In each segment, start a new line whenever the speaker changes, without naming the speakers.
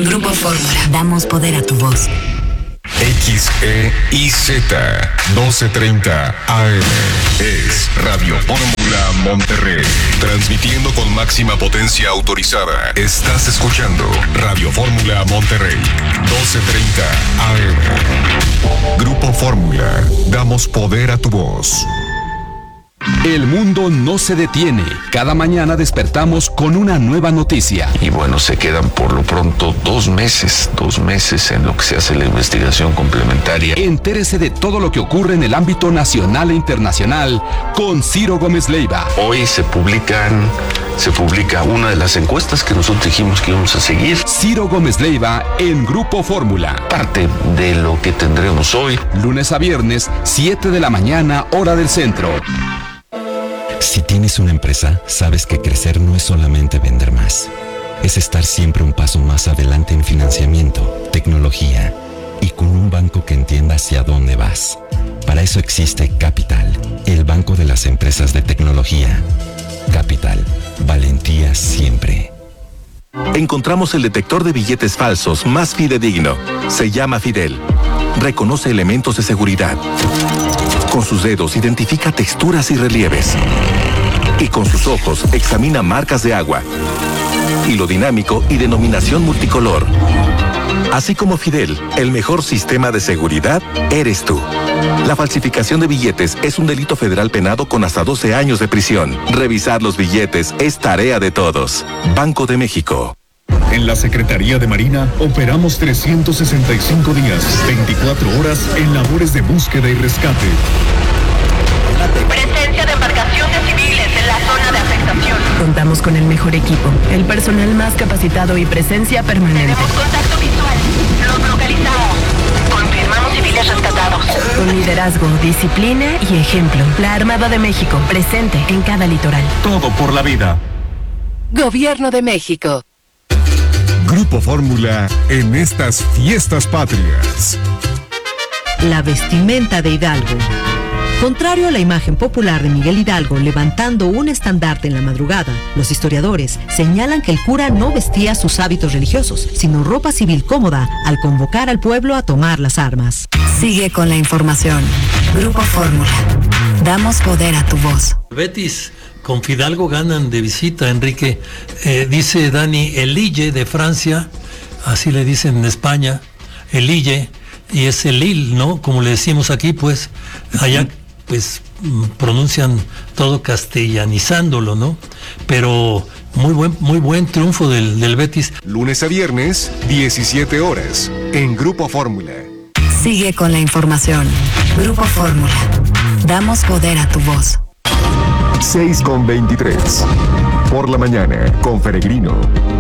Grupo Fórmula. Damos poder a tu voz.
XEIZ 1230 AM es Radio Fórmula Monterrey, transmitiendo con máxima potencia autorizada. Estás escuchando Radio Fórmula Monterrey 1230 AM. Grupo Fórmula, damos poder a tu voz.
El mundo no se detiene. Cada mañana despertamos con una nueva noticia.
Y bueno, se quedan por lo pronto 2 meses en lo que se hace la investigación complementaria.
Entérese de todo lo que ocurre en el ámbito nacional e internacional con Ciro Gómez Leiva.
Hoy se publica una de las encuestas que nosotros dijimos que íbamos a seguir.
Ciro Gómez Leiva en Grupo Fórmula.
Parte de lo que tendremos hoy.
Lunes a viernes, 7 de la mañana, hora del centro.
Si tienes una empresa, sabes que crecer no es solamente vender más. Es estar siempre un paso más adelante en financiamiento, tecnología y con un banco que entienda hacia dónde vas. Para eso existe Capital, el banco de las empresas de tecnología. Capital, valentía siempre.
Encontramos el detector de billetes falsos más fidedigno. Se llama Fidel. Reconoce elementos de seguridad. Con sus dedos identifica texturas y relieves. Y con sus ojos examina marcas de agua, hilo dinámico y denominación multicolor. Así como Fidel, el mejor sistema de seguridad eres tú. La falsificación de billetes es un delito federal penado con hasta 12 años de prisión. Revisar los billetes es tarea de todos. Banco de México.
En la Secretaría de Marina operamos 365 días, 24 horas en labores de búsqueda y rescate.
Presencia de embarcaciones civiles en la zona de afectación.
Contamos con el mejor equipo, el personal más capacitado y presencia permanente.
Tenemos contacto visual. Los localizamos. Confirmamos civiles rescatados.
Con liderazgo, disciplina y ejemplo. La Armada de México, presente en cada litoral.
Todo por la vida.
Gobierno de México.
Grupo Fórmula en estas fiestas patrias.
La vestimenta de Hidalgo. Contrario a la imagen popular de Miguel Hidalgo levantando un estandarte en la madrugada, los historiadores señalan que el cura no vestía sus hábitos religiosos, sino ropa civil cómoda al convocar al pueblo a tomar las armas.
Sigue con la información. Grupo Fórmula. Damos poder a tu voz.
Betis con Fidalgo ganan de visita, Enrique. Dice Dani, el Lille de Francia, así le dicen en España, el Lille, y es el Lille, ¿no? Como le decimos aquí, pues, allá pues pronuncian todo castellanizándolo, ¿no? Pero muy buen triunfo del Betis.
Lunes a viernes, 17 horas, en Grupo Fórmula.
Sigue con la información. Grupo Fórmula. Damos poder a tu voz.
6:23. Por la mañana, con Peregrino.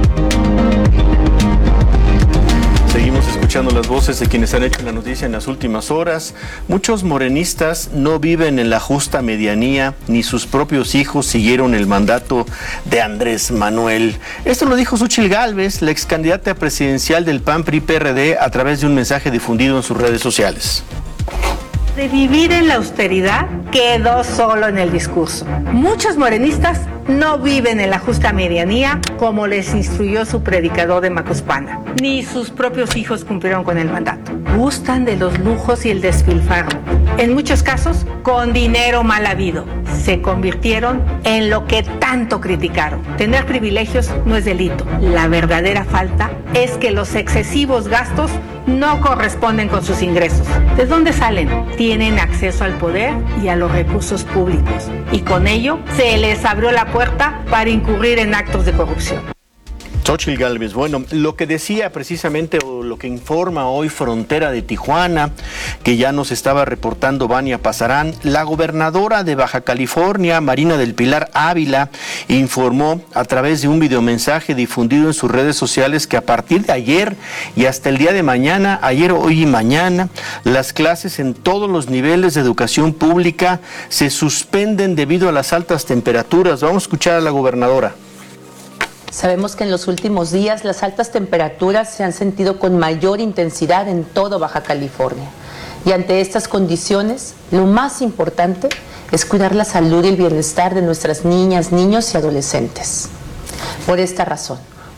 Seguimos escuchando las voces de quienes han hecho la noticia en las últimas horas. Muchos morenistas no viven en la justa medianía, ni sus propios hijos siguieron el mandato de Andrés Manuel. Esto lo dijo Xóchitl Gálvez, la excandidata presidencial del PAN-PRI-PRD, a través de un mensaje difundido en sus redes sociales.
De vivir en la austeridad quedó solo en el discurso. Muchos morenistas no viven en la justa medianía, como les instruyó su predicador de Macuspana. Ni sus propios hijos cumplieron con el mandato. Gustan de los lujos y el despilfarro. En muchos casos, con dinero mal habido. Se convirtieron en lo que tanto criticaron. Tener privilegios no es delito. La verdadera falta es que los excesivos gastos no corresponden con sus ingresos. ¿De dónde salen? Tienen acceso al poder y a los recursos públicos. Y con ello se les abrió la puerta para incurrir en actos de corrupción.
Xóchitl Gálvez, bueno, lo que decía precisamente, o lo que informa hoy Frontera de Tijuana, que ya nos estaba reportando Vania Pasarán, la gobernadora de Baja California, Marina del Pilar Ávila, informó a través de un videomensaje difundido en sus redes sociales que a partir de ayer y hasta el día de mañana, ayer, hoy y mañana, las clases en todos los niveles de educación pública se suspenden debido a las altas temperaturas. Vamos a escuchar a la gobernadora.
Sabemos que en los últimos días las altas temperaturas se han sentido con mayor intensidad en todo Baja California. Y ante estas condiciones, lo más importante es cuidar la salud y el bienestar de nuestras niñas, niños y adolescentes. Por esta razón,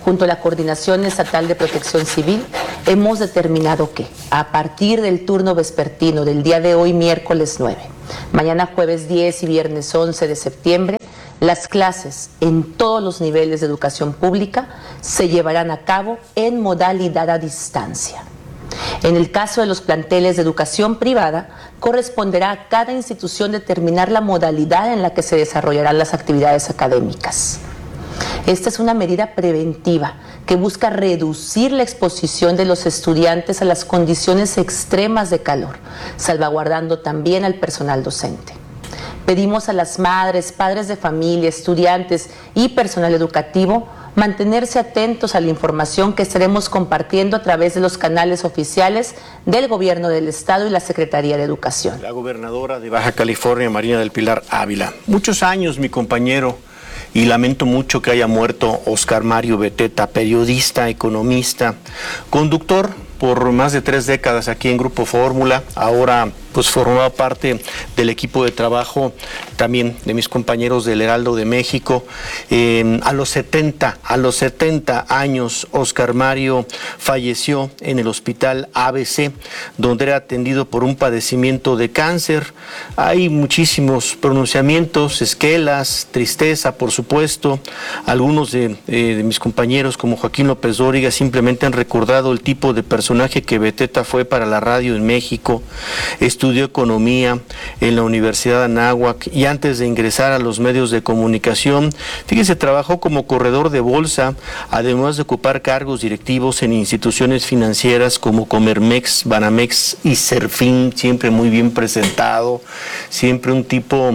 junto a la Coordinación Estatal de Protección Civil, hemos determinado que a partir del turno vespertino del día de hoy, miércoles 9, mañana jueves 10 y viernes 11 de septiembre, las clases en todos los niveles de educación pública se llevarán a cabo en modalidad a distancia. En el caso de los planteles de educación privada, corresponderá a cada institución determinar la modalidad en la que se desarrollarán las actividades académicas. Esta es una medida preventiva que busca reducir la exposición de los estudiantes a las condiciones extremas de calor, salvaguardando también al personal docente. Pedimos a las madres, padres de familia, estudiantes y personal educativo mantenerse atentos a la información que estaremos compartiendo a través de los canales oficiales del Gobierno del Estado y la Secretaría de Educación.
La gobernadora de Baja California, Marina del Pilar Ávila. Muchos años, mi compañero, y lamento mucho que haya muerto Oscar Mario Beteta, periodista, economista, conductor por más de 3 décadas aquí en Grupo Fórmula. Ahora pues formaba parte del equipo de trabajo también de mis compañeros del Heraldo de México. A los 70 años, Oscar Mario falleció en el hospital ABC, donde era atendido por un padecimiento de cáncer. Hay muchísimos pronunciamientos, esquelas, tristeza, por supuesto. Algunos de mis compañeros, como Joaquín López Dóriga, simplemente han recordado el tipo de personaje que Beteta fue para la radio en México. Estudió economía en la Universidad de Anáhuac y antes de ingresar a los medios de comunicación, fíjese, trabajó como corredor de bolsa, además de ocupar cargos directivos en instituciones financieras como Comermex, Banamex y Serfín, siempre muy bien presentado, siempre un tipo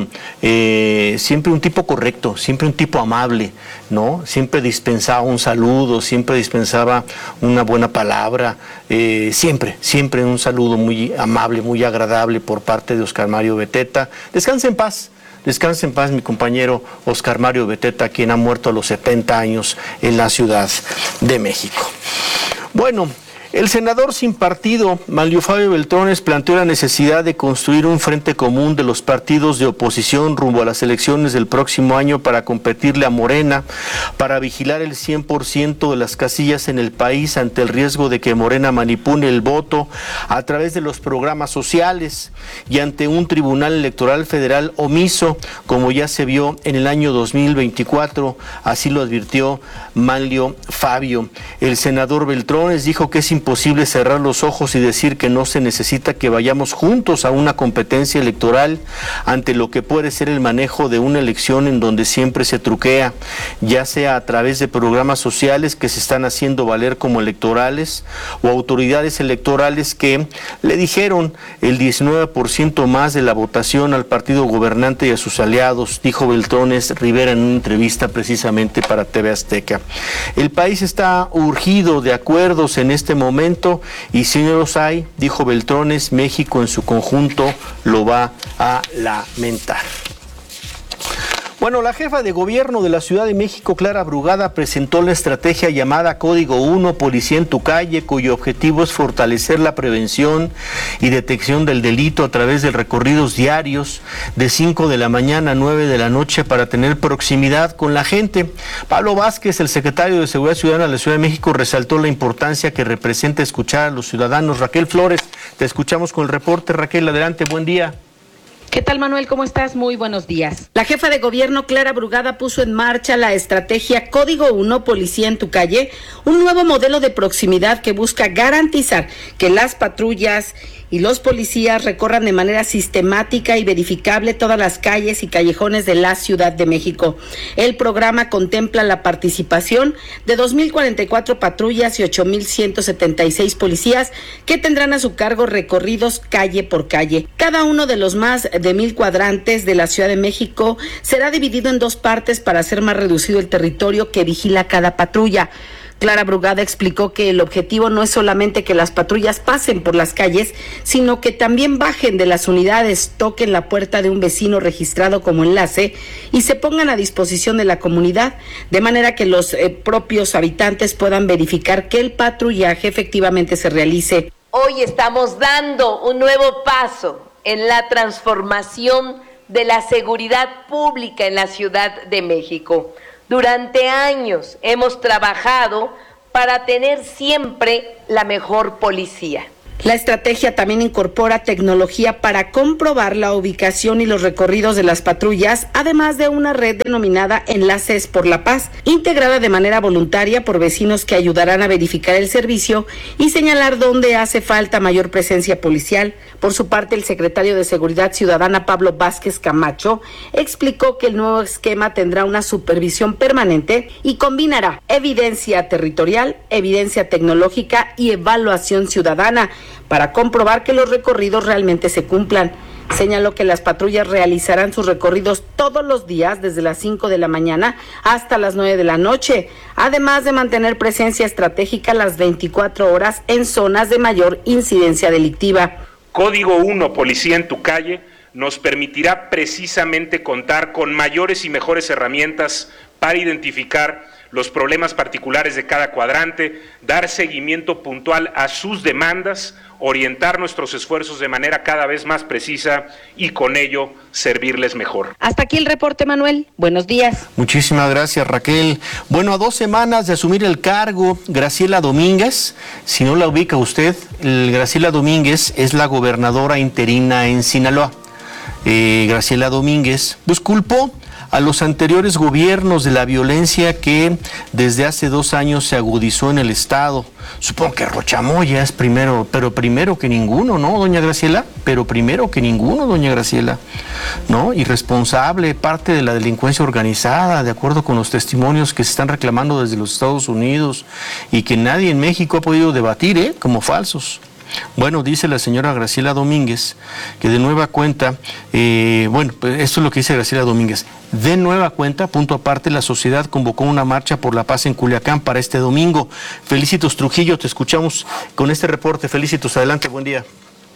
correcto, siempre un tipo amable, ¿no? Siempre dispensaba un saludo, siempre dispensaba una buena palabra, siempre un saludo muy amable, muy agradable por parte de Oscar Mario Beteta. Descanse en paz mi compañero Oscar Mario Beteta, quien ha muerto a los 70 años en la Ciudad de México. Bueno, el senador sin partido, Manlio Fabio Beltrones, planteó la necesidad de construir un frente común de los partidos de oposición rumbo a las elecciones del próximo año para competirle a Morena, para vigilar el 100% de las casillas en el país ante el riesgo de que Morena manipule el voto a través de los programas sociales y ante un tribunal electoral federal omiso, como ya se vio en el año 2024, así lo advirtió Manlio Fabio. El senador Beltrones dijo que es imposible cerrar los ojos y decir que no se necesita que vayamos juntos a una competencia electoral ante lo que puede ser el manejo de una elección en donde siempre se truquea, ya sea a través de programas sociales que se están haciendo valer como electorales o autoridades electorales que le dijeron el 19% más de la votación al partido gobernante y a sus aliados, dijo Beltrones Rivera en una entrevista precisamente para TV Azteca. El país está urgido de acuerdos en este momento y si no los hay, dijo Beltrones, México en su conjunto lo va a lamentar. Bueno, la jefa de gobierno de la Ciudad de México, Clara Brugada, presentó la estrategia llamada Código 1, Policía en tu Calle, cuyo objetivo es fortalecer la prevención y detección del delito a través de recorridos diarios de 5 de la mañana a 9 de la noche para tener proximidad con la gente. Pablo Vázquez, el secretario de Seguridad Ciudadana de la Ciudad de México, resaltó la importancia que representa escuchar a los ciudadanos. Raquel Flores, te escuchamos con el reporte. Raquel, adelante, buen día.
¿Qué tal, Manuel? ¿Cómo estás? Muy buenos días. La jefa de gobierno, Clara Brugada, puso en marcha la estrategia Código 1, Policía en tu Calle, un nuevo modelo de proximidad que busca garantizar que las patrullas y los policías recorran de manera sistemática y verificable todas las calles y callejones de la Ciudad de México. El programa contempla la participación de 2.044 patrullas y 8.176 policías que tendrán a su cargo recorridos calle por calle. Cada uno de los más de 1,000 cuadrantes de la Ciudad de México será dividido en 2 partes para hacer más reducido el territorio que vigila cada patrulla. Clara Brugada explicó que el objetivo no es solamente que las patrullas pasen por las calles, sino que también bajen de las unidades, toquen la puerta de un vecino registrado como enlace y se pongan a disposición de la comunidad, de manera que los propios habitantes puedan verificar que el patrullaje efectivamente se realice.
Hoy estamos dando un nuevo paso en la transformación de la seguridad pública en la Ciudad de México. Durante años hemos trabajado para tener siempre la mejor policía.
La estrategia también incorpora tecnología para comprobar la ubicación y los recorridos de las patrullas, además de una red denominada Enlaces por la Paz, integrada de manera voluntaria por vecinos que ayudarán a verificar el servicio y señalar dónde hace falta mayor presencia policial. Por su parte, el secretario de Seguridad Ciudadana, Pablo Vázquez Camacho, explicó que el nuevo esquema tendrá una supervisión permanente y combinará evidencia territorial, evidencia tecnológica y evaluación ciudadana, para comprobar que los recorridos realmente se cumplan. Señaló que las patrullas realizarán sus recorridos todos los días desde las 5 de la mañana hasta las 9 de la noche, además de mantener presencia estratégica las 24 horas en zonas de mayor incidencia delictiva.
Código 1, Policía en tu calle, nos permitirá precisamente contar con mayores y mejores herramientas para identificar los problemas particulares de cada cuadrante, dar seguimiento puntual a sus demandas, orientar nuestros esfuerzos de manera cada vez más precisa y con ello servirles mejor.
Hasta aquí el reporte, Manuel. Buenos días.
Muchísimas gracias, Raquel. Bueno, a 2 semanas de asumir el cargo, Graciela Domínguez, si no la ubica usted, Graciela Domínguez es la gobernadora interina en Sinaloa. Graciela Domínguez culpó a los anteriores gobiernos de la violencia que desde hace 2 años se agudizó en el estado. Supongo que Rochamoya es primero que ninguno, ¿no, doña Graciela? Pero primero que ninguno, doña Graciela, ¿no? Irresponsable, parte de la delincuencia organizada, de acuerdo con los testimonios que se están reclamando desde los Estados Unidos y que nadie en México ha podido debatir, como falsos. Bueno, dice la señora Graciela Domínguez que de nueva cuenta, esto es lo que dice Graciela Domínguez, de nueva cuenta, punto aparte, la sociedad convocó una marcha por la paz en Culiacán para este domingo. Felicitos Trujillo, te escuchamos con este reporte. Felicitos, adelante, buen día.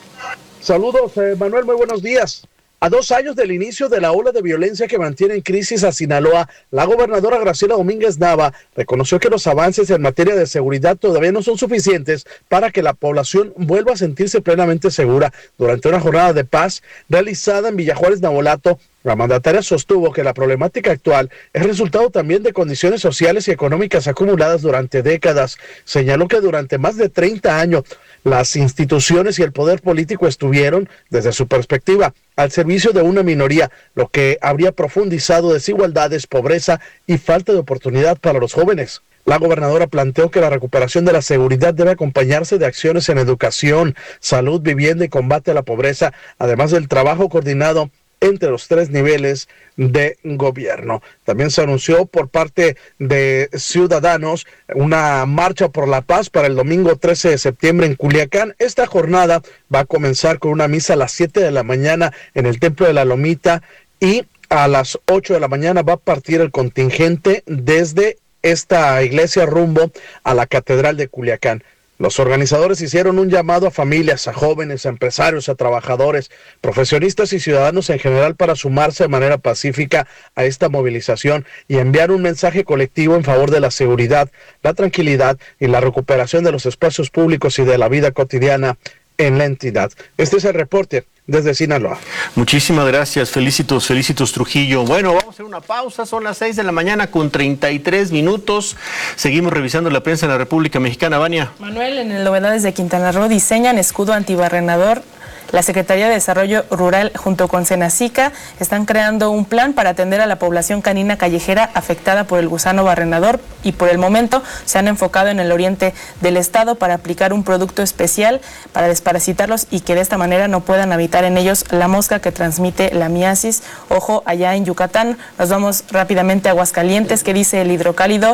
Saludos, Manuel, muy buenos días. A 2 años del inicio de la ola de violencia que mantiene en crisis a Sinaloa, la gobernadora Graciela Domínguez Nava reconoció que los avances en materia de seguridad todavía no son suficientes para que la población vuelva a sentirse plenamente segura. Durante una jornada de paz realizada en Villajuárez, Navolato, la mandataria sostuvo que la problemática actual es resultado también de condiciones sociales y económicas acumuladas durante décadas. Señaló que durante más de 30 años las instituciones y el poder político estuvieron, desde su perspectiva, al servicio de una minoría, lo que habría profundizado desigualdades, pobreza y falta de oportunidad para los jóvenes. La gobernadora planteó que la recuperación de la seguridad debe acompañarse de acciones en educación, salud, vivienda y combate a la pobreza, además del trabajo coordinado entre los 3 niveles de gobierno. También se anunció por parte de Ciudadanos una marcha por la paz para el domingo 13 de septiembre en Culiacán. Esta jornada va a comenzar con una misa a las 7 de la mañana en el Templo de la Lomita y a las 8 de la mañana va a partir el contingente desde esta iglesia rumbo a la Catedral de Culiacán. Los organizadores hicieron un llamado a familias, a jóvenes, a empresarios, a trabajadores, profesionistas y ciudadanos en general para sumarse de manera pacífica a esta movilización y enviar un mensaje colectivo en favor de la seguridad, la tranquilidad y la recuperación de los espacios públicos y de la vida cotidiana en la entidad. Este es el reporte desde Sinaloa.
Muchísimas gracias, felicitos Trujillo. Bueno, vamos a hacer una pausa, son las 6 de la mañana con 33 minutos. Seguimos revisando la prensa en la República Mexicana. Vania.
Manuel, en novedades de Quintana Roo diseñan escudo antibarrenador. La Secretaría de Desarrollo Rural junto con Senacica están creando un plan para atender a la población canina callejera afectada por el gusano barrenador y por el momento se han enfocado en el oriente del estado para aplicar un producto especial para desparasitarlos y que de esta manera no puedan habitar en ellos la mosca que transmite la miasis. Ojo, allá en Yucatán. Nos vamos rápidamente a Aguascalientes, que dice el hidrocálido.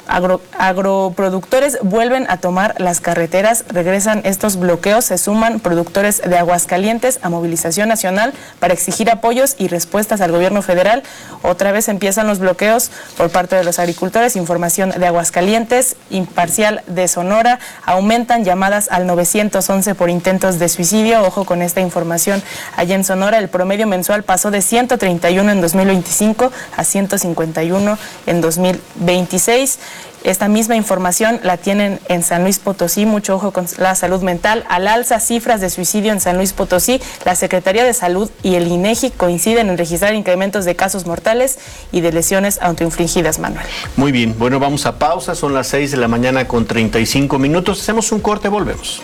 Agroproductores vuelven a tomar las carreteras, regresan estos bloqueos, se suman productores de Aguascalientes a movilización nacional para exigir apoyos y respuestas al gobierno federal. Otra vez empiezan los bloqueos por parte de los agricultores. Información de Aguascalientes, Imparcial de Sonora, aumentan llamadas al 911 por intentos de suicidio. Ojo con esta información. Allá en Sonora el promedio mensual pasó de 131 en 2025 a 151 en 2026. Esta misma información la tienen en San Luis Potosí. Mucho ojo con la salud mental. Al alza cifras de suicidio en San Luis Potosí. La Secretaría de Salud y el INEGI coinciden en registrar incrementos de casos mortales y de lesiones autoinfligidas, Manuel.
Muy bien, bueno, vamos a pausa. Son las 6 de la mañana con 35 minutos. Hacemos un corte, volvemos.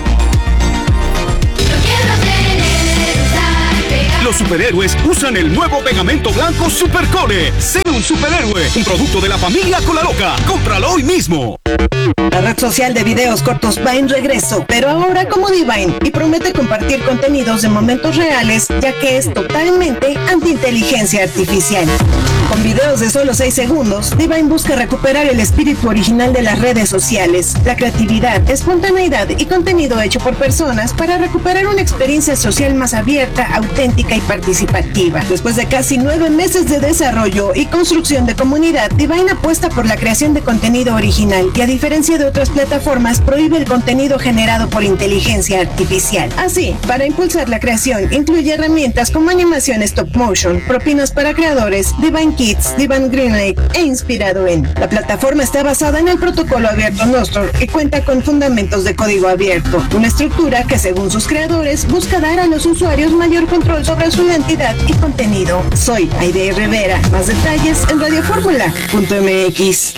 Los superhéroes usan el nuevo pegamento blanco Supercore. Sé un superhéroe, un producto de la familia Colaloca. Cómpralo hoy mismo.
La red social de videos cortos va en regreso, pero ahora como Divine, y promete compartir contenidos de momentos reales, ya que es totalmente anti-inteligencia artificial. Con videos de solo 6 segundos, Divine busca recuperar el espíritu original de las redes sociales, la creatividad, espontaneidad y contenido hecho por personas para recuperar una experiencia social más abierta, auténtica y participativa. Después de casi 9 meses de desarrollo y construcción de comunidad, Divine apuesta por la creación de contenido original y, a diferencia de otras plataformas, prohíbe el contenido generado por inteligencia artificial. Así, para impulsar la creación, incluye herramientas como animación stop motion, propinas para creadores, Divine Kids, Divine Greenlight e inspirado en. La plataforma está basada en el protocolo abierto Nostr y cuenta con fundamentos de código abierto, una estructura que, según sus creadores, busca dar a los usuarios mayor control sobre su identidad y contenido. Soy Aide Rivera. Más detalles en radioformula.mx.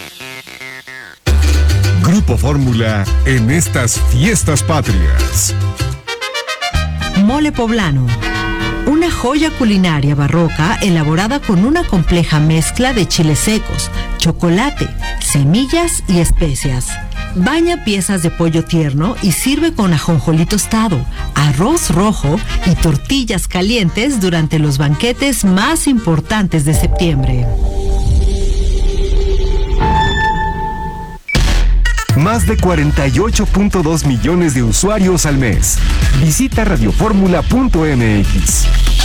Grupo Fórmula en estas fiestas patrias.
Mole poblano. Una joya culinaria barroca elaborada con una compleja mezcla de chiles secos, chocolate, semillas y especias. Baña piezas de pollo tierno y sirve con ajonjolí tostado, arroz rojo y tortillas calientes durante los banquetes más importantes de septiembre.
Más de 48.2 millones de usuarios al mes. Visita radioformula.mx.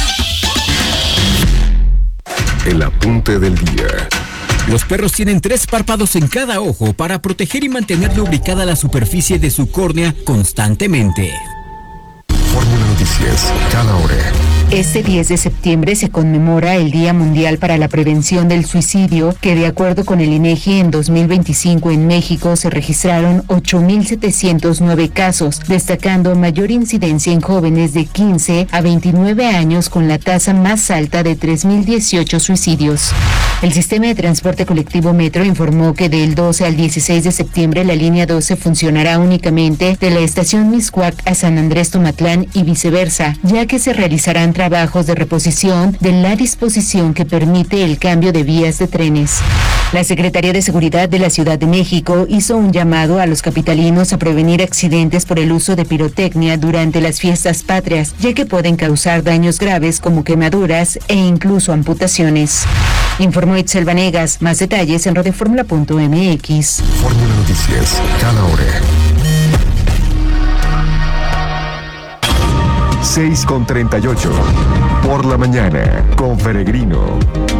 El apunte del día.
Los perros tienen 3 párpados en cada ojo para proteger y mantener lubricada la superficie de su córnea constantemente.
Fórmula Noticias, cada hora.
Este 10 de septiembre se conmemora el Día Mundial para la Prevención del Suicidio, que de acuerdo con el INEGI en 2025 en México se registraron 8,709 casos, destacando mayor incidencia en jóvenes de 15 a 29 años con la tasa más alta de 3,018 suicidios. El sistema de transporte colectivo Metro informó que del 12 al 16 de septiembre la línea 12 funcionará únicamente de la estación Mixcoac a San Andrés Tomatlán y viceversa, ya que se realizarán trabajos de reposición de la disposición que permite el cambio de vías de trenes. La Secretaría de Seguridad de la Ciudad de México hizo un llamado a los capitalinos a prevenir accidentes por el uso de pirotecnia durante las fiestas patrias, ya que pueden causar daños graves como quemaduras e incluso amputaciones. Informó Itzel Vanegas. Más detalles en radioformula.mx.
Fórmula Noticias, cada hora. 6:38. Por la mañana, con Peregrino.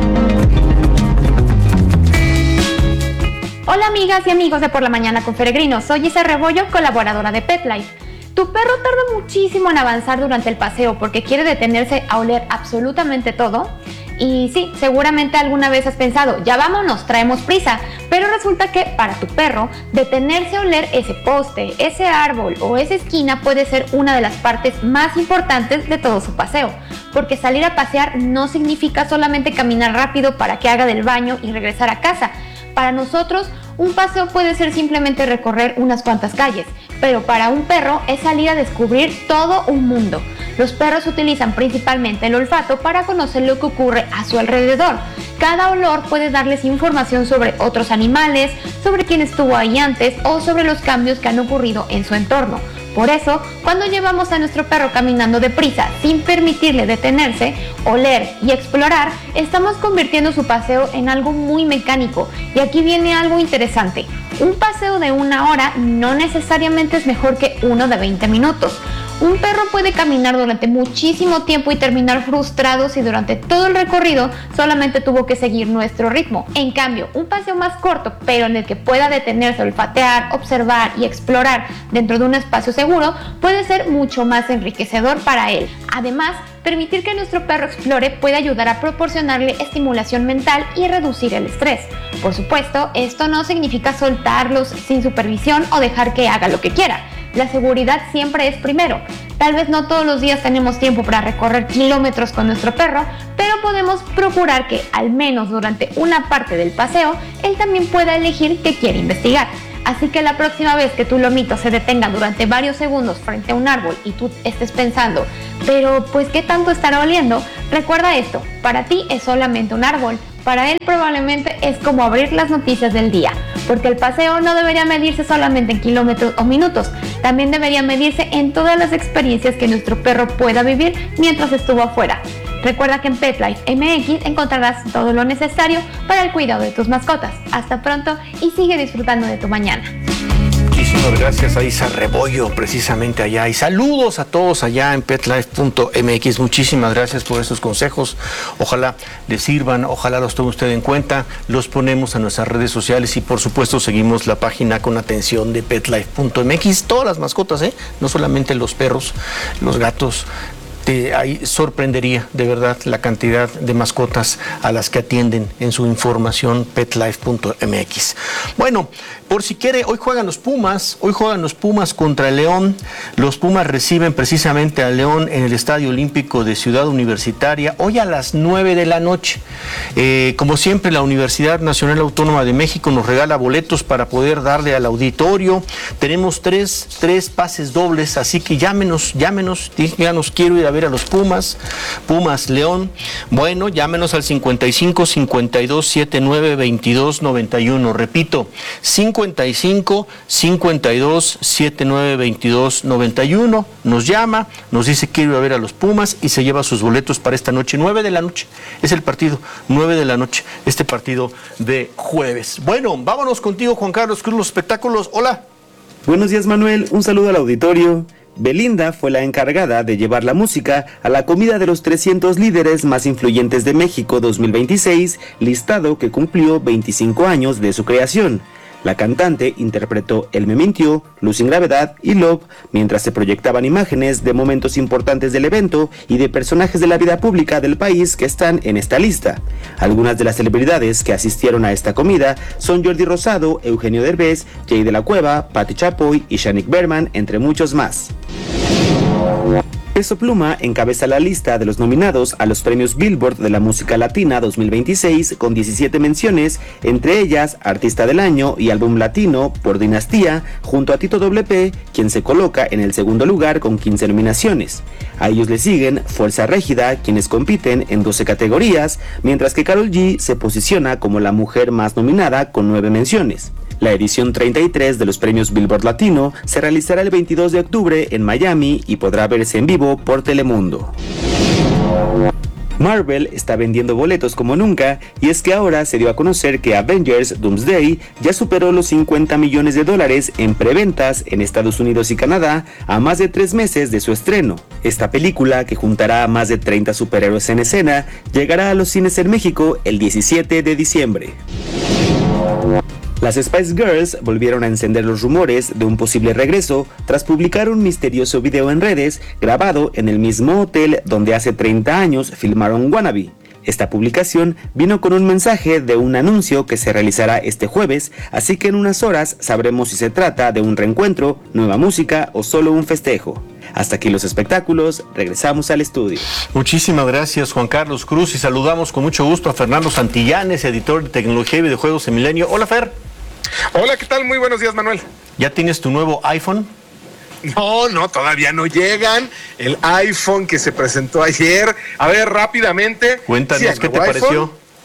Hola amigas y amigos de Por la Mañana con Peregrino, soy Isa Rebollo, colaboradora de PetLife. Tu perro tarda muchísimo en avanzar durante el paseo porque quiere detenerse a oler absolutamente todo. Y sí, seguramente alguna vez has pensado, ya vámonos, traemos prisa. Pero resulta que para tu perro, detenerse a oler ese poste, ese árbol o esa esquina puede ser una de las partes más importantes de todo su paseo. Porque salir a pasear no significa solamente caminar rápido para que haga del baño y regresar a casa. Para nosotros, un paseo puede ser simplemente recorrer unas cuantas calles, pero para un perro es salir a descubrir todo un mundo. Los perros utilizan principalmente el olfato para conocer lo que ocurre a su alrededor. Cada olor puede darles información sobre otros animales, sobre quién estuvo ahí antes o sobre los cambios que han ocurrido en su entorno. Por eso, cuando llevamos a nuestro perro caminando deprisa sin permitirle detenerse, oler y explorar, estamos convirtiendo su paseo en algo muy mecánico. Y aquí viene algo interesante. Un paseo de 1 hora no necesariamente es mejor que uno de 20 minutos. Un perro puede caminar durante muchísimo tiempo y terminar frustrado si durante todo el recorrido solamente tuvo que seguir nuestro ritmo. En cambio, un paseo más corto, pero en el que pueda detenerse, olfatear, observar y explorar dentro de un espacio seguro, puede ser mucho más enriquecedor para él. Además, permitir que nuestro perro explore puede ayudar a proporcionarle estimulación mental y reducir el estrés. Por supuesto, esto no significa soltarlos sin supervisión o dejar que haga lo que quiera. La seguridad siempre es primero. Tal vez no todos los días tenemos tiempo para recorrer kilómetros con nuestro perro, pero podemos procurar que, al menos durante una parte del paseo, él también pueda elegir qué quiere investigar. Así que la próxima vez que tu lomito se detenga durante varios segundos frente a un árbol y tú estés pensando, pero pues ¿qué tanto estará oliendo? Recuerda esto, para ti es solamente un árbol, para él probablemente es como abrir las noticias del día, porque el paseo no debería medirse solamente en kilómetros o minutos, también debería medirse en todas las experiencias que nuestro perro pueda vivir mientras estuvo afuera. Recuerda que en PetLife MX encontrarás todo lo necesario para el cuidado de tus mascotas. Hasta pronto y sigue disfrutando de tu mañana.
Muchísimas gracias a Isa Rebollo, precisamente allá. Y saludos a todos allá en petlife.mx. Muchísimas gracias por esos consejos. Ojalá les sirvan, ojalá los tome usted en cuenta. Los ponemos en nuestras redes sociales y por supuesto seguimos la página con atención de petlife.mx. Todas las mascotas, no solamente los perros, los gatos. Ahí sorprendería de verdad la cantidad de mascotas a las que atienden en su información petlife.mx. Bueno, por si quiere, hoy juegan los Pumas contra el León. Los Pumas reciben precisamente al León en el Estadio Olímpico de Ciudad Universitaria, hoy a las 9 de la noche. Como siempre, la Universidad Nacional Autónoma de México nos regala boletos para poder darle al auditorio. Tenemos tres pases dobles, así que llámenos, ya nos quiero ir a ver a los Pumas León. Bueno, llámenos al 55 52 79 22 91. Repito, 55 52 79 22 91. Nos llama, nos dice quiero ir a ver a los Pumas y se lleva sus boletos para esta noche. 9 de la noche es el partido, 9 de la noche, este partido de jueves. Bueno, vámonos contigo, Juan Carlos Cruz, los espectáculos. Hola.
Buenos días, Manuel. Un saludo al auditorio. Belinda fue la encargada de llevar la música a la comida de los 300 líderes más influyentes de México 2026, listado que cumplió 25 años de su creación. La cantante interpretó El Me Mintió, Luz sin Gravedad y Love, mientras se proyectaban imágenes de momentos importantes del evento y de personajes de la vida pública del país que están en esta lista. Algunas de las celebridades que asistieron a esta comida son Jordi Rosado, Eugenio Derbez, Jay de la Cueva, Patti Chapoy y Shanik Berman, entre muchos más. Peso Pluma encabeza la lista de los nominados a los premios Billboard de la música latina 2026 con 17 menciones, entre ellas Artista del Año y Álbum Latino por Dinastía, junto a Tito WP, quien se coloca en el segundo lugar con 15 nominaciones. A ellos le siguen Fuerza Régida, quienes compiten en 12 categorías, mientras que Karol G se posiciona como la mujer más nominada con 9 menciones. La edición 33 de los premios Billboard Latino se realizará el 22 de octubre en Miami y podrá verse en vivo por Telemundo. Marvel está vendiendo boletos como nunca, y es que ahora se dio a conocer que Avengers Doomsday ya superó los $50 millones en preventas en Estados Unidos y Canadá a más de 3 meses de su estreno. Esta película, que juntará a más de 30 superhéroes en escena, llegará a los cines en México el 17 de diciembre. Las Spice Girls volvieron a encender los rumores de un posible regreso tras publicar un misterioso video en redes grabado en el mismo hotel donde hace 30 años filmaron Wannabe. Esta publicación vino con un mensaje de un anuncio que se realizará este jueves, así que en unas horas sabremos si se trata de un reencuentro, nueva música o solo un festejo. Hasta aquí los espectáculos, regresamos al estudio.
Muchísimas gracias, Juan Carlos Cruz, y saludamos con mucho gusto a Fernando Santillanes, editor de tecnología y videojuegos en Milenio. Hola, Fer.
Hola, ¿qué tal? Muy buenos días, Manuel.
¿Ya tienes tu nuevo iPhone?
No, todavía no llegan. El iPhone que se presentó ayer. A ver, rápidamente.
Cuéntanos, ¿qué te pareció?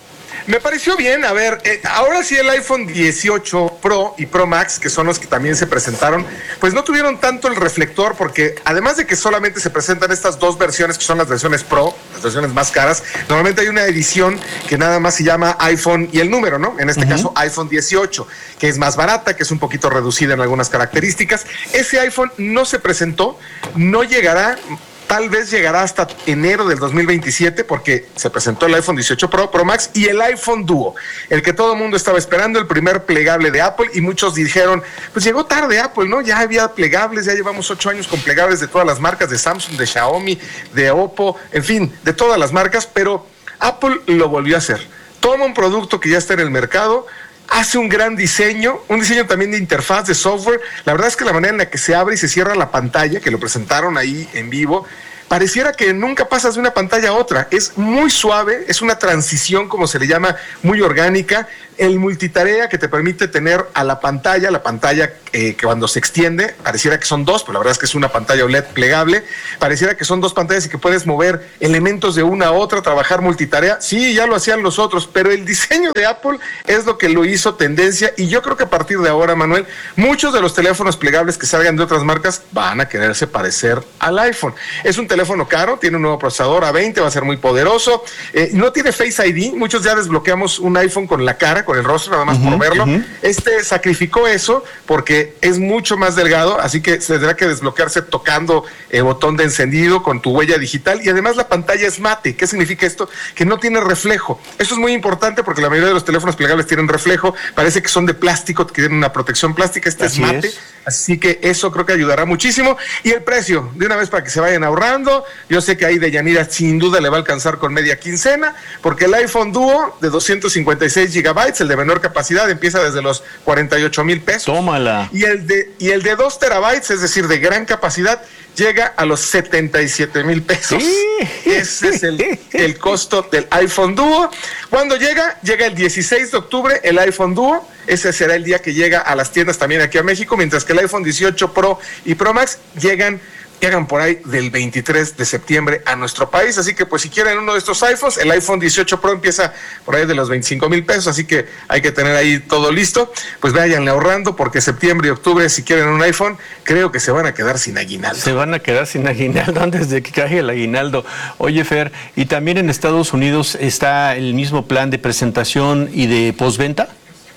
Me pareció bien, a ver, ahora sí el iPhone 18 Pro y Pro Max, que son los que también se presentaron, pues no tuvieron tanto el reflector, porque además de que solamente se presentan estas dos versiones, que son las versiones Pro, las versiones más caras, normalmente hay una edición que nada más se llama iPhone y el número, ¿no? En este caso iPhone 18, que es más barata, que es un poquito reducida en algunas características. Ese iPhone no se presentó, no llegará. Tal vez llegará hasta enero del 2027 porque se presentó el iPhone 18 Pro, Pro Max y el iPhone Duo, el que todo el mundo estaba esperando, el primer plegable de Apple, y muchos dijeron, pues llegó tarde Apple, ¿no? Ya había plegables, ya llevamos 8 años con plegables de todas las marcas, de Samsung, de Xiaomi, de Oppo, en fin, de todas las marcas, pero Apple lo volvió a hacer. Toma un producto que ya está en el mercado, hace un gran diseño, un diseño también de interfaz, de software. La verdad es que la manera en la que se abre y se cierra la pantalla, que lo presentaron ahí en vivo, pareciera que nunca pasas de una pantalla a otra. Es muy suave, es una transición, como se le llama, muy orgánica. El multitarea que te permite tener a la pantalla que cuando se extiende, pareciera que son dos, pero la verdad es que es una pantalla OLED plegable, pareciera que son dos pantallas y que puedes mover elementos de una a otra, trabajar multitarea. Sí, ya lo hacían los otros, pero el diseño de Apple es lo que lo hizo tendencia, y yo creo que a partir de ahora, Manuel, muchos de los teléfonos plegables que salgan de otras marcas van a quererse parecer al iPhone. Es un teléfono caro, tiene un nuevo procesador A20, va a ser muy poderoso, no tiene Face ID, muchos ya desbloqueamos un iPhone con la cara, con el rostro, nada más por verlo. Este sacrificó eso porque es mucho más delgado, así que se tendrá que desbloquearse tocando el botón de encendido con tu huella digital, y además la pantalla es mate. ¿Qué significa esto? Que no tiene reflejo. Esto es muy importante porque la mayoría de los teléfonos plegables tienen reflejo, parece que son de plástico, que tienen una protección plástica, este es mate, así que eso creo que ayudará muchísimo. Y el precio, de una vez para que se vayan ahorrando, yo sé que ahí Deyanira sin duda le va a alcanzar con media quincena, porque el iPhone Duo de 256 gigabytes, el de menor capacidad, empieza desde los 48,000 pesos.
Tómala.
Y el de 2 terabytes, es decir, de gran capacidad, llega a los 77,000 pesos. Ese es el costo del iPhone Duo. ¿Cuándo llega? Llega el 16 de octubre el iPhone Duo. Ese será el día que llega a las tiendas también aquí a México, mientras que el iPhone 18 Pro y Pro Max llegan por ahí del 23 de septiembre a nuestro país. Así que pues si quieren uno de estos iPhones, el iPhone 18 Pro empieza por ahí de los 25,000 pesos, así que hay que tener ahí todo listo. Pues váyanle ahorrando, porque septiembre y octubre, si quieren un iPhone, creo que se van a quedar sin aguinaldo.
Se van a quedar sin aguinaldo antes de que caiga el aguinaldo. Oye, Fer, ¿y también en Estados Unidos está el mismo plan de presentación y de postventa?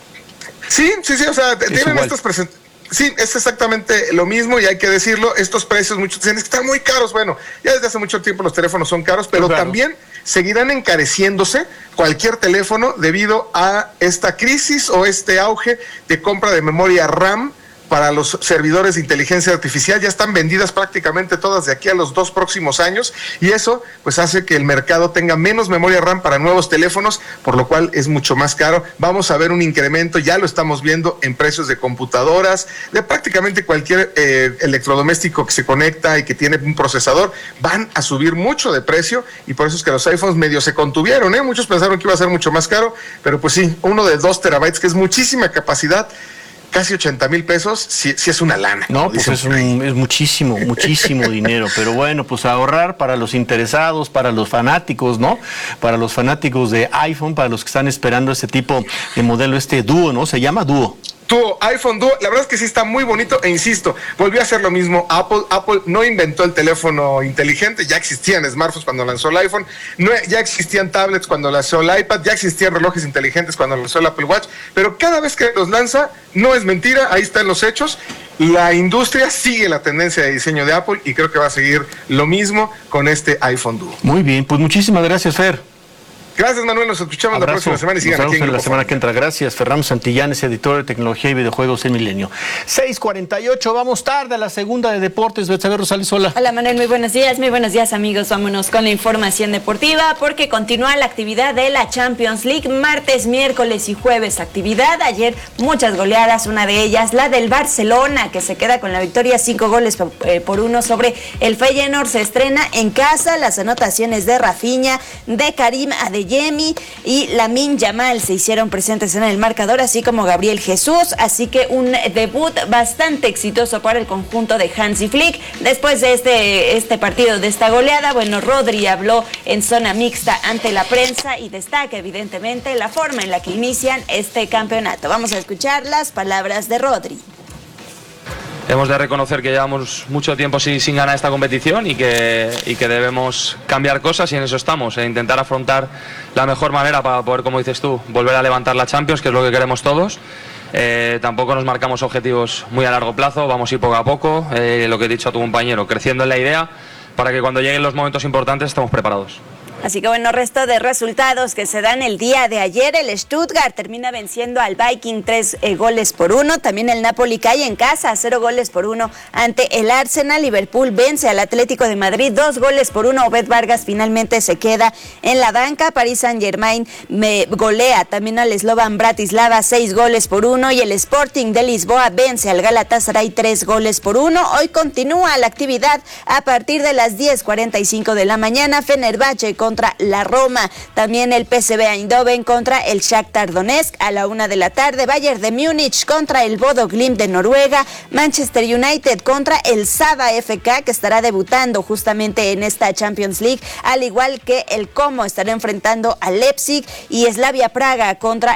Sí, o sea, tienen estas presentaciones. Sí, es exactamente lo mismo, y hay que decirlo, estos precios muchos dicen que están muy caros. Bueno, ya desde hace mucho tiempo los teléfonos son caros, pero también seguirán encareciéndose cualquier teléfono debido a esta crisis o este auge de compra de memoria RAM para los servidores de inteligencia artificial. Ya están vendidas prácticamente todas de aquí a los 2 próximos años, y eso pues hace que el mercado tenga menos memoria RAM para nuevos teléfonos, por lo cual es mucho más caro. Vamos a ver un incremento, ya lo estamos viendo, en precios de computadoras, de prácticamente cualquier electrodoméstico que se conecta y que tiene un procesador, van a subir mucho de precio, y por eso es que los iPhones medio se contuvieron, Muchos pensaron que iba a ser mucho más caro, pero pues sí, uno de 2 terabytes, que es muchísima capacidad, casi 80,000 pesos, sí es una lana.
No, pues es muchísimo dinero, pero bueno, pues ahorrar para los interesados, para los fanáticos, ¿no? Para los fanáticos de iPhone, para los que están esperando este tipo de modelo, este Duo, ¿no? Se llama Duo.
iPhone Duo, la verdad es que sí está muy bonito, e insisto, volvió a hacer lo mismo Apple. Apple no inventó el teléfono inteligente, ya existían smartphones cuando lanzó el iPhone, ya existían tablets cuando lanzó el iPad, ya existían relojes inteligentes cuando lanzó el Apple Watch, pero cada vez que los lanza, no es mentira, ahí están los hechos. La industria sigue la tendencia de diseño de Apple, y creo que va a seguir lo mismo con este iPhone Duo.
Muy bien, pues muchísimas gracias, Fer.
Gracias, Manuel, nos escuchamos la próxima semana y sigan aquí en
la semana que entra. Gracias, Ferran Santillanes, editor de tecnología y videojuegos en Milenio. 6:48, vamos tarde a la segunda de deportes. Betsabe Rosales, hola.
Hola, Manuel, muy buenos días, amigos. Vámonos con la información deportiva, porque continúa la actividad de la Champions League, martes, miércoles y jueves actividad. Ayer muchas goleadas, una de ellas la del Barcelona, que se queda con la victoria 5-1 sobre el Feyenoord. Se estrena en casa, las anotaciones de Rafinha, de Karim Adeyemi Adeyemi y Lamine Yamal se hicieron presentes en el marcador, así como Gabriel Jesús, así que un debut bastante exitoso para el conjunto de Hansi Flick. Después de este partido, de esta goleada, bueno, Rodri habló en zona mixta ante la prensa y destaca evidentemente la forma en la que inician este campeonato. Vamos a escuchar las palabras de Rodri.
Hemos de reconocer que llevamos mucho tiempo sin ganar esta competición y que debemos cambiar cosas, y en eso estamos, e intentar afrontar la mejor manera para poder, como dices tú, volver a levantar la Champions, que es lo que queremos todos. Tampoco nos marcamos objetivos muy a largo plazo, vamos a ir poco a poco, lo que he dicho a tu compañero, creciendo en la idea para que cuando lleguen los momentos importantes estemos preparados.
Así que bueno, resto de resultados que se dan el día de ayer. El Stuttgart termina venciendo al Viking 3-1. También el Napoli cae en casa 0-1 ante el Arsenal. Liverpool vence al Atlético de Madrid 2-1. Obed Vargas finalmente se queda en la banca. Paris Saint-Germain golea también al Slovan Bratislava 6-1. Y el Sporting de Lisboa vence al Galatasaray 3-1. Hoy continúa la actividad a partir de las 10:45 de la mañana. Fenerbahce contra la Roma, también el PSV Eindhoven contra el Shakhtar Donetsk a la 1 de la tarde, Bayern de Múnich contra el Bodo Glimt de Noruega, Manchester United contra el Saba FK, que estará debutando justamente en esta Champions League, al igual que el Como estará enfrentando a Leipzig, y Slavia Praga contra